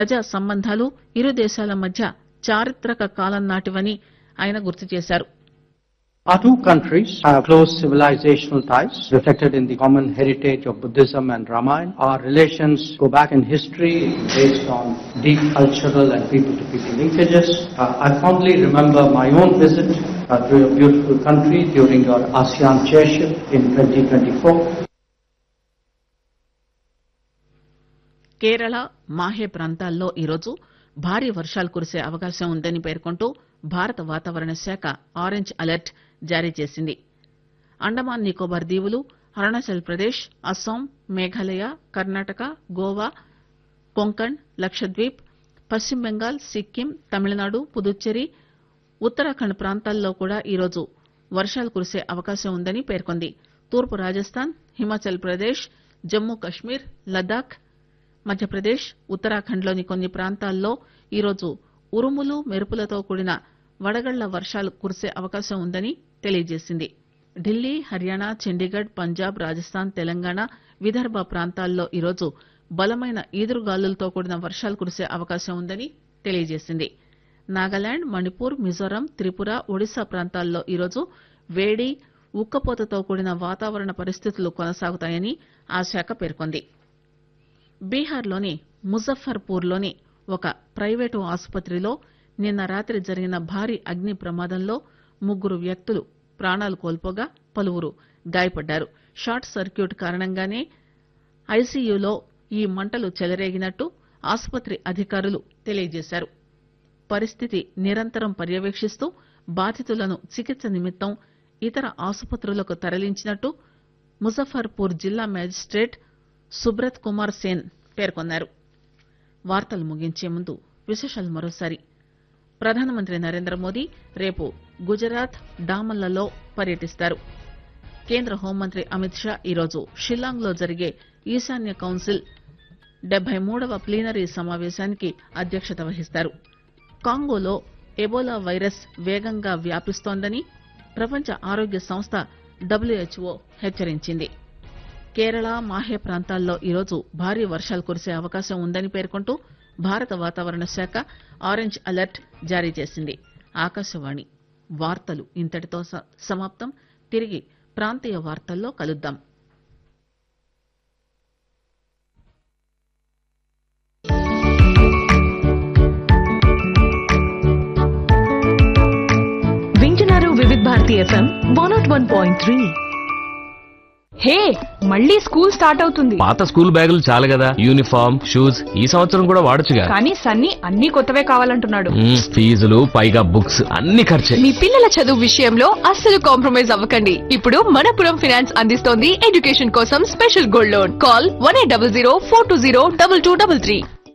ప్రజా సంబంధాలు ఇరు దేశాల మధ్య చారిత్రక కాలం నాటివని ఆయన గుర్తు చేశారు. Our two countries have close civilizational ties reflected in the common heritage of Buddhism and Ramayana. Our relations go back in history based on deep cultural and people-to-people linkages. I fondly remember my own visit to your beautiful country during your ASEAN chairship in 2024. Kerala, Mahe ప్రాంతాల్లో ఈరోజు భారీ వర్షాలు కురిసే అవకాశం ఉందని పేర్కొంటూ భారత వాతావరణ శాఖ ఆరెంజ్ అలర్ట్ జారీ చేసింది. అండమాన్ నికోబార్ దీవులు, అరుణాచల్ ప్రదేశ్, అస్సాం, మేఘాలయ, కర్ణాటక, గోవా, కొంకణ్, లక్షద్వీప్, పశ్చిమ బెంగాల్, సిక్కిం, తమిళనాడు, పుదుచ్చేరి, ఉత్తరాఖండ్ ప్రాంతాల్లో కూడా ఈరోజు వర్షాలు కురిసే అవకాశం ఉందని పేర్కొంది. తూర్పు రాజస్థాన్, హిమాచల్ ప్రదేశ్, జమ్మూ కశ్మీర్, లద్దాఖ్, మధ్యప్రదేశ్, ఉత్తరాఖండ్లోని కొన్ని ప్రాంతాల్లో ఈరోజు ఉరుములు, మెరుపులతో కూడిన వడగళ్ల వర్షాలు కురిసే అవకాశం ఉందని తెలియజేసింది. ఢిల్లీ, హర్యానా, చండీగఢ్, పంజాబ్, రాజస్థాన్, తెలంగాణ, విదర్భ ప్రాంతాల్లో ఈరోజు బలమైన ఈదురుగాలులతో కూడిన వర్షాలు కురిసే అవకాశం ఉందని తెలియజేసింది. నాగాలాండ్, మణిపూర్, మిజోరాం, త్రిపుర, ఒడిశా ప్రాంతాల్లో ఈరోజు వేడి, ఉక్కపోతతో కూడిన వాతావరణ పరిస్థితులు కొనసాగుతాయని ఆ శాఖ పేర్కొంది. బీహార్లోని ముజఫర్పూర్లోని ఒక ప్రైవేటు ఆసుపత్రిలో నిన్న రాత్రి జరిగిన భారీ అగ్ని ప్రమాదంలో 3 వ్యక్తులు ప్రాణాలు కోల్పోగా పలువురు గాయపడ్డారు. షార్ట్ సర్క్యూట్ కారణంగానే ఐసీయూలో ఈ మంటలు చెలరేగినట్టు ఆసుపత్రి అధికారులు తెలియజేశారు. పరిస్థితి నిరంతరం పర్యవేక్షిస్తూ బాధితులను చికిత్స నిమిత్తం ఇతర ఆసుపత్రులకు తరలించినట్టు ముజఫర్పూర్ జిల్లా మేజిస్ట్రేట్ సుబ్రత్ కుమార్ సేన్ పేర్కొన్నారు. వార్తలు ముగించే ముందు విశేషాలు మరోసారి. ప్రధానమంత్రి నరేంద్ర మోదీ రేపు గుజరాత్, డామన్లలో పర్యటిస్తారు. కేంద్ర హోంమంత్రి అమిత్ షా ఈరోజు షిల్లాంగ్ లో జరిగే ఈశాన్య కౌన్సిల్ 73వ ప్లీనరీ సమావేశానికి అధ్యక్షత వహిస్తారు. కాంగోలో ఎబోలా వైరస్ వేగంగా వ్యాపిస్తోందని ప్రపంచ ఆరోగ్య సంస్థ WHO హెచ్చరించింది. కేరళ, మాహే ప్రాంతాల్లో ఈరోజు భారీ వర్షాలు కురిసే అవకాశం ఉందని పేర్కొంటూ భారత వాతావరణ శాఖ ఆరెంజ్ అలర్ట్ జారీ చేసింది. ఆకాశవాణి వార్తలు ఇంతటితో సమాప్తం. తిరిగి ప్రాంతీయ వార్తల్లో కలుద్దాం. వింటున్నారు వివిధ భారతి FM 101.3. హే, మళ్ళీ స్కూల్ స్టార్ట్ అవుతుంది. పాత స్కూల్ బ్యాగులు చాలు కదా, యూనిఫామ్, షూస్ ఈ సంవత్సరం కూడా వాడొచ్చుగా. కానీ సన్నీ అన్ని కొత్తవే కావాలంటున్నాడు. ఫీజులు పైగా బుక్స్ అన్ని ఖర్చే. మీ పిల్లల చదువు విషయంలో అస్సలు కాంప్రమైజ్ అవ్వకండి. ఇప్పుడు మనపురం ఫైనాన్స్ అందిస్తోంది ఎడ్యుకేషన్ కోసం స్పెషల్ గోల్డ్ లోన్. కాల్ 1800 420 2233.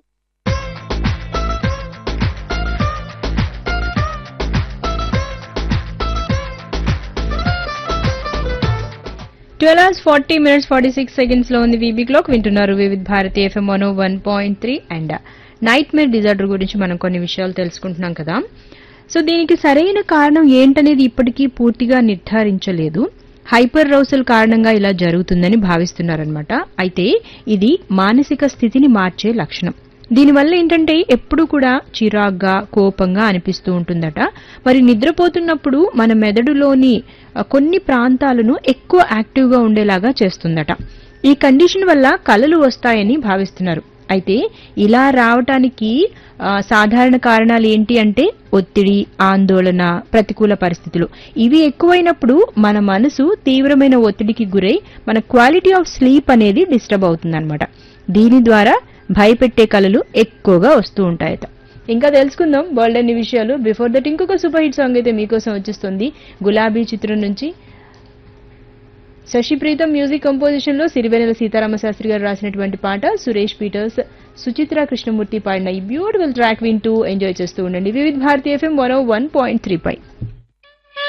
12:40 లో ఉంది వీబీ క్లాక్. వింటున్నారు వివిధ Bharati FM 101.3. And night Meyer disorder గురించి మనం కొన్ని విషయాలు తెలుసుకుంటున్నాం కదా. సో దీనికి సరైన కారణం ఏంటనేది ఇప్పటికీ పూర్తిగా నిర్ధారించలేదు. హైపర్ రౌసల్ కారణంగా ఇలా జరుగుతుందని భావిస్తున్నారనమాట. అయితే ఇది మానసిక స్థితిని మార్చే లక్షణం. దీనివల్ల ఏంటంటే ఎప్పుడు కూడా చిరాగ్గా, కోపంగా అనిపిస్తూ ఉంటుందట. మరి నిద్రపోతున్నప్పుడు మన మెదడులోని కొన్ని ప్రాంతాలను ఎక్కువ యాక్టివ్గా ఉండేలాగా చేస్తుందట. ఈ కండిషన్ వల్ల కలలు వస్తాయని భావిస్తున్నారు. అయితే ఇలా రావటానికి సాధారణ కారణాలు ఏంటి అంటే ఒత్తిడి, ఆందోళన, ప్రతికూల పరిస్థితులు. ఇవి ఎక్కువైనప్పుడు మన మనసు తీవ్రమైన ఒత్తిడికి గురై మన క్వాలిటీ ఆఫ్ స్లీప్ అనేది డిస్టర్బ్ అవుతుందన్నమాట. దీని ద్వారా భయపెట్టే కలలు ఎక్కువగా వస్తూ ఉంటాయట. ఇంకా తెలుసుకుందాం వరల్డ్ అన్ని విషయాలు. బిఫోర్ దట్ ఇంకొక సూపర్ హిట్ సాంగ్ అయితే మీకోసం వచ్చేస్తుంది. గులాబీ చిత్రం నుంచి శశి ప్రీతం మ్యూజిక్ కంపోజిషన్ లో సిరివెన్నెల సీతారామ శాస్త్రి గారు రాసినటువంటి పాట. సురేష్ పీటర్స్, సుచిత్ర కృష్ణమూర్తి పాడిన ఈ బ్యూటిఫుల్ ట్రాక్ వింటూ ఎంజాయ్ చేస్తూ ఉండండి. వివిధ భారతి FM 101.3 పై.